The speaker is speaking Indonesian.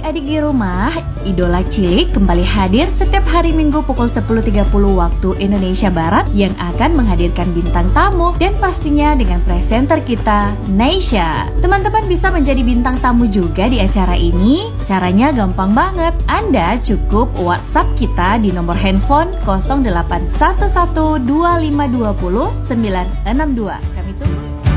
adik-adik di rumah, Idola Cilik kembali hadir setiap hari Minggu pukul 10.30 waktu Indonesia Barat yang akan menghadirkan bintang tamu dan pastinya dengan presenter kita, Neysha. Teman-teman bisa menjadi bintang tamu juga di acara ini. Caranya gampang banget. Anda cukup WhatsApp kita di nomor handphone 08112520 962. Kami